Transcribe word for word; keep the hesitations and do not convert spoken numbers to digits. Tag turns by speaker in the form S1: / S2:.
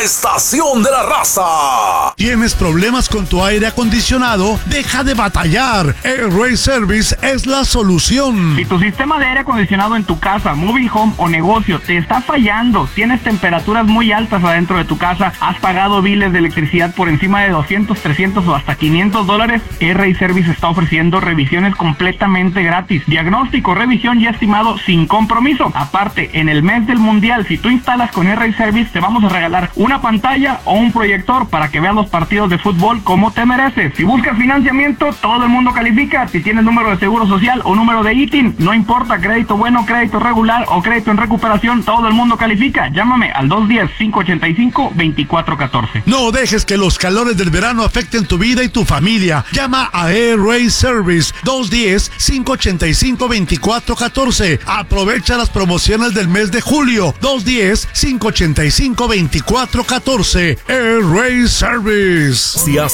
S1: Estación de la Raza.
S2: ¿Tienes problemas con tu aire acondicionado? Deja de batallar. AirRace Service es la solución.
S3: Si tu sistema de aire acondicionado en tu casa, mobile home o negocio te está fallando, tienes temperaturas muy altas adentro de tu casa, has pagado biles de electricidad por encima de doscientos, trescientos o hasta quinientos dólares, AirRace Service está ofreciendo revisiones completamente gratis. Diagnóstico, revisión y estimado sin compromiso. Aparte, en el mes del mundial, si tú instalas con AirRace Service, te vamos a regalar una pantalla o un proyector para que veas los partidos de fútbol como te mereces. Si buscas financiamiento, todo el mundo califica. Si tienes número de seguro social o número de I T I N, no importa, crédito bueno, crédito regular o crédito en recuperación, todo el mundo califica. Llámame al dos uno cero, cinco ocho cinco, dos cuatro uno cuatro.
S2: No dejes que los calores del verano afecten tu vida y tu familia. Llama a AirRace Service dos uno cero, cinco ocho cinco, dos cuatro uno cuatro. Aprovecha las promociones del mes de julio. dos uno cero, cinco ocho cinco, dos cuatro uno cuatro. AirRace Service.
S1: Si has